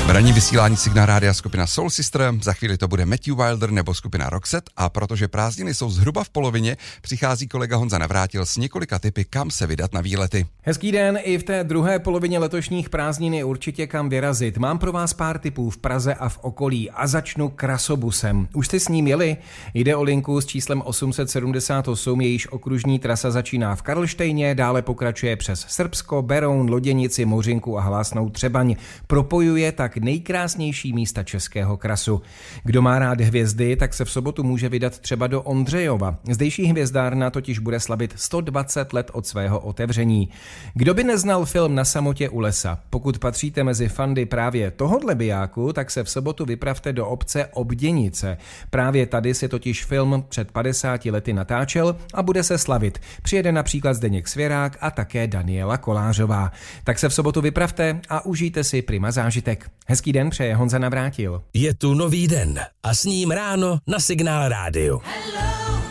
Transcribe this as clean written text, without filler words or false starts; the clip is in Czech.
V ranní vysílání Signál Rádia skupina Soul Sister, za chvíli to bude Matthew Wilder nebo skupina Roxette a protože prázdniny jsou zhruba v polovině, přichází kolega Honza Navrátil s několika tipy, kam se vydat na výlety. Hezký den, i v té druhé polovině letošních prázdnin je určitě kam vyrazit. Mám pro vás pár tipů v Praze a v okolí a začnu krasobusem. Už jste s ním jeli? Jde o linku s číslem 878, jejíž okružní trasa začíná v Karlštejně, dále pokračuje přes Srbsko, Beroun, Loděnici, Mořinku a Hlásnou Třebaň. Propojuje tak nejkrásnější místa českého krasu. Kdo má rád hvězdy, tak se v sobotu může vydat třeba do Ondřejova. Zdejší hvězdárna totiž bude slavit 120 let od svého otevření. Kdo by neznal film Na samotě u lesa? Pokud patříte mezi fandy právě tohodle bijáku, tak se v sobotu vypravte do obce Obděnice. Právě tady se totiž film před 50 lety natáčel a bude se slavit. Přijede například Zdeněk Svěrák a také Daniela Kolářová. Tak se v sobotu vypravte a užijte si prima zážitek. Hezký den přeje Honza Navrátil. Je tu nový den a s ním ráno na Signál Rádiu. Hello.